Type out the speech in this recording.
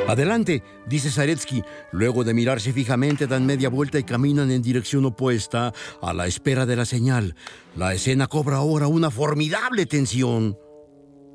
Adelante, dice Zaretsky. Luego de mirarse fijamente, dan media vuelta y caminan en dirección opuesta a la espera de la señal. La escena cobra ahora una formidable tensión.